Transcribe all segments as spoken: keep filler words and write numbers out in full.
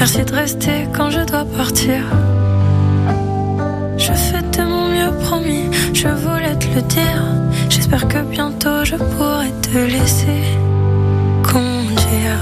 Merci de rester quand je dois partir. Je fais de mon mieux, promis, je voulais te le dire. J'espère que bientôt je pourrai te laisser conduire.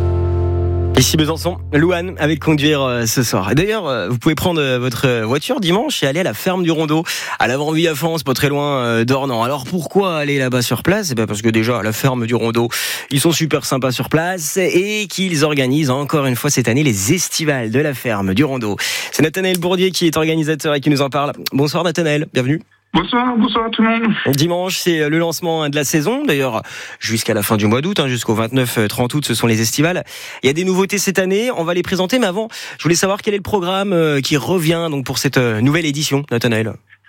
Ici Besançon, Louane avec Conduire euh, ce soir. Et d'ailleurs, euh, vous pouvez prendre euh, votre voiture dimanche et aller à la ferme du Rondeau, à l'Avant-Vie à France, pas très loin euh, d'Ornans. Alors pourquoi aller là-bas sur place ? Eh bien parce que déjà, à la ferme du Rondeau, ils sont super sympas sur place et qu'ils organisent encore une fois cette année les estivales de la ferme du Rondeau. C'est Nathanaël Bourdier qui est organisateur et qui nous en parle. Bonsoir Nathanaël, bienvenue. Bonsoir, bonsoir à tout le monde. Dimanche, c'est le lancement de la saison. D'ailleurs, jusqu'à la fin du mois d'août, hein, jusqu'au vingt-neuf trente août, ce sont les estivales. Il y a des nouveautés cette année, on va les présenter. Mais avant, je voulais savoir quel est le programme euh, qui revient donc pour cette euh, nouvelle édition, Nathanaël.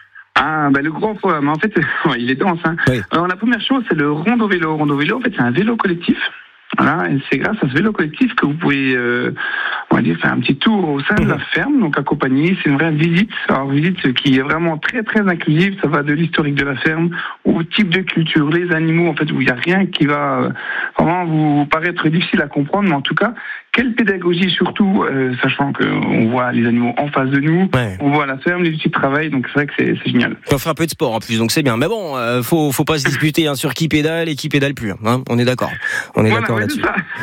Ah, bah, le grand programme, en fait, ouais, il est dense. Hein. Oui. Alors, la première chose, c'est le Rondeau Vélo. Rondeau Vélo, en fait, c'est un vélo collectif. Voilà, et c'est grâce à ce vélo collectif que vous pouvez, euh, on va dire, faire un petit tour au sein de la ferme, donc accompagné. C'est une vraie visite, alors visite qui est vraiment très très inclusive. Ça va de l'historique de la ferme au type de culture, les animaux, en fait, où il n'y a rien qui va euh, vraiment vous paraître difficile à comprendre, mais en tout cas, quelle pédagogie surtout, euh, sachant qu'on voit les animaux en face de nous, ouais. On voit la ferme, les outils de travail, donc c'est vrai que c'est, c'est génial. On fait un peu de sport en plus, donc c'est bien. Mais bon, euh, faut faut pas se disputer hein, sur qui pédale et qui pédale plus. Hein, on est d'accord. On est voilà, d'accord ouais, là-dessus.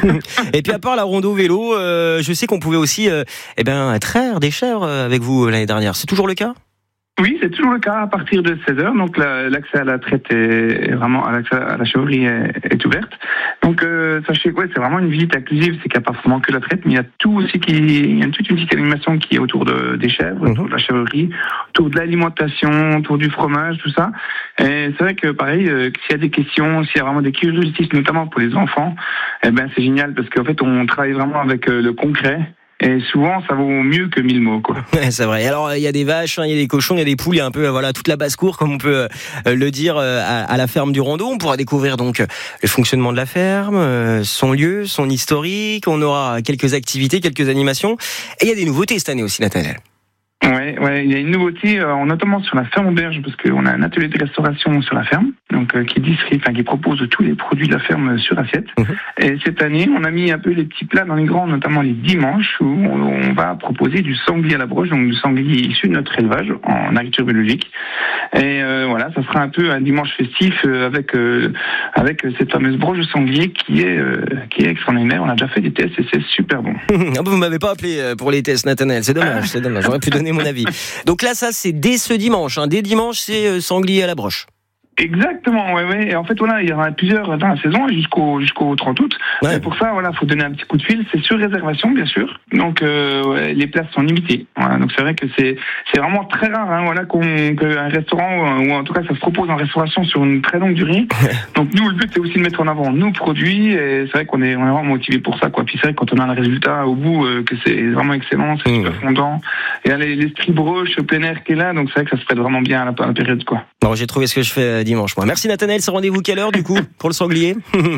Et puis à part la Rondeau Vélo, euh, je sais qu'on pouvait aussi, euh, eh ben, traire des chèvres avec vous l'année dernière. C'est toujours le cas ? Oui, c'est toujours le cas à partir de seize heures. Donc la, l'accès à la traite est vraiment, à l'accès à la chèvrerie est, est ouverte. Donc euh, sachez quoi, c'est vraiment une visite inclusive. C'est qu'il n'y a pas forcément que la traite, mais il y a tout aussi qui, il y a toute une petite animation qui est autour de, des chèvres, autour de la chèvrerie, autour de l'alimentation, autour du fromage, tout ça. Et c'est vrai que pareil, euh, s'il y a des questions, s'il y a vraiment des curiosités, notamment pour les enfants, eh ben c'est génial parce qu'en fait on travaille vraiment avec euh, le concret. Et souvent, ça vaut mieux que mille mots, quoi. Ouais, c'est vrai. Alors, il y a des vaches, il hein, y a des cochons, il y a des poules, il y a un peu, voilà, toute la basse-cour, comme on peut euh, le dire, euh, à, à la ferme du Rondeau. On pourra découvrir donc le fonctionnement de la ferme, euh, son lieu, son historique. On aura quelques activités, quelques animations. Et il y a des nouveautés cette année aussi, Nathanaël. Ouais, ouais, il y a une nouveauté, euh, notamment sur la ferme auberge, parce qu'on a un atelier de restauration sur la ferme, donc euh, qui distribue, enfin qui propose tous les produits de la ferme sur assiette. Mmh. Et cette année, on a mis un peu les petits plats dans les grands, notamment les dimanches, où on, on va proposer du sanglier à la broche, donc du sanglier issu de notre élevage en agriculture biologique. Et euh, voilà, ça sera un peu un dimanche festif euh, avec euh, avec cette fameuse broche de sanglier qui est euh, qui est extraordinaire. On a déjà fait des tests et c'est super bon. Ah, vous m'avez pas appelé pour les tests, Nathanaël. C'est dommage, c'est dommage. J'aurais pu donner mon avis. Donc là, ça, c'est dès ce dimanche. Hein. Dès dimanche, c'est euh, sanglier à la broche. Exactement, ouais, ouais. Et en fait, voilà, il y en a plusieurs dans la saison jusqu'au jusqu'au trente août. Ouais. Et pour ça, voilà, faut donner un petit coup de fil. C'est sur réservation, bien sûr. Donc, euh, ouais, les places sont limitées. Voilà, donc c'est vrai que c'est c'est vraiment très rare, hein, voilà, qu'on qu'un restaurant ou en tout cas ça se propose en restauration sur une très longue durée. Donc nous, le but c'est aussi de mettre en avant nos produits. Et c'est vrai qu'on est on est vraiment motivé pour ça, quoi. Puis c'est vrai que quand on a le résultat au bout, euh, que c'est vraiment excellent, c'est mmh. super fondant. Et il y a l'esprit broche au plein air qui est là, donc c'est vrai que ça se prête vraiment bien à la, à la période, quoi. Bon, j'ai trouvé ce que je fais dimanche, moi. Merci Nathanaël, c'est rendez-vous quelle heure du coup pour le sanglier?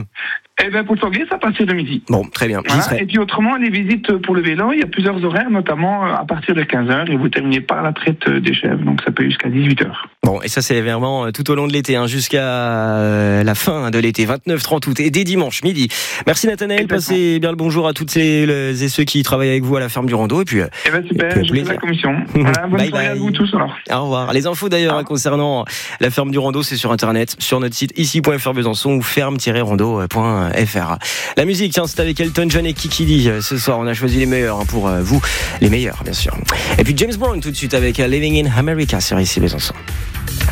Eh ben pour le sanglier, ça passe de midi. Bon, très bien. Voilà. Et puis autrement, les visites pour le vélo, il y a plusieurs horaires, notamment à partir de quinze heures, et vous terminez par la traite des chèvres, donc ça peut jusqu'à dix-huit heures. Bon, et ça c'est vraiment tout au long de l'été, hein, jusqu'à la fin de l'été, vingt-neuf trente août, et dès dimanche midi. Merci Nathanaël, passez bien le bonjour à toutes ces, les, et ceux qui travaillent avec vous à la ferme du Rondeau, et puis. Eh ben super, je fais la commission. Voilà, bonne bye soirée bye. à vous tous alors. Au revoir. Les infos d'ailleurs hein, concernant la ferme du Rondeau, c'est sur internet, sur notre site ici point f r Besançon ou ferme tiret rondeau point f r. La musique, tiens, c'est avec Elton John et Kiki Dee. Ce soir, on a choisi les meilleurs hein, pour euh, vous, les meilleurs, bien sûr. Et puis James Brown tout de suite avec Living in America sur ici Besançon.